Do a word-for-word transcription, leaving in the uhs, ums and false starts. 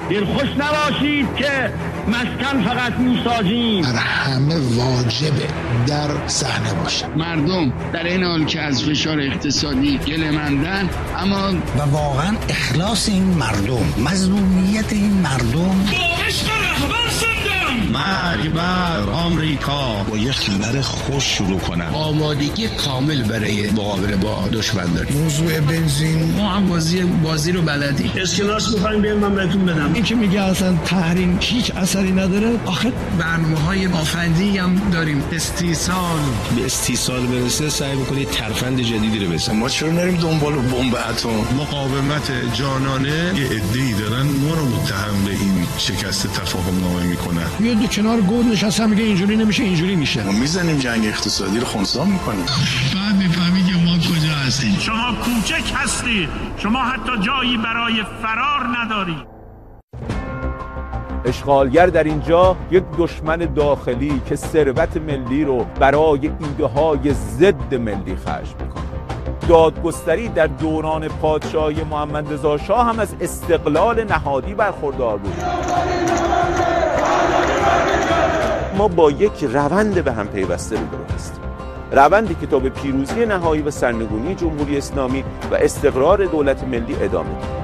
دلخوش نباشید که مسکن فقط میسازیم. بر همه واجبه در صحنه باشه. مردم در این حال که از فشار اقتصادی گله‌مندن، اما و واقعا اخلاص این مردم، مظلومیت این مردم، مرگ بر آمریکا. با یه خبر خوش شروع کنم. آمادگی کامل برای مقابله با دشمن داریم. موضوع بنزین، ما هم بازی بازی رو بلدیم. اسکناس می‌خوایم بیایم من بهتون بدم. این که میگه اصلا تحریم هیچ اثری نداره. آخه برنامه‌های بافندی هم داریم. استیصال به استیصال برسه سعی می‌کنید ترفند جدیدی رو بزنید. ما چرا نریم دنبال بمب اتم؟ مقاومت جانانه یه عده‌ای دارن ما رو متهم به این شکست تفاهم نامه میکنن. یه دو کنار گود نشسته میگه اینجوری نمیشه اینجوری میشه. ما میزنیم جنگ اقتصادی رو خنثی میکنیم. بعد میفهمید که ما کجا هستیم. شما کوچک هستید. شما حتی جایی برای فرار ندارید. اشغالگر در اینجا یک دشمن داخلی که ثروت ملی رو برای ایده‌های ضد ملی خرج میکنه. دادگستری در دوران پادشاهی محمد رضا شاه هم از استقلال نهادی برخوردار بود. ما با یک روند به هم پیوسته روبرو هستیم. روندی که تا به پیروزی نهایی و سرنگونی جمهوری اسلامی و استقرار دولت ملی ادامه دارد.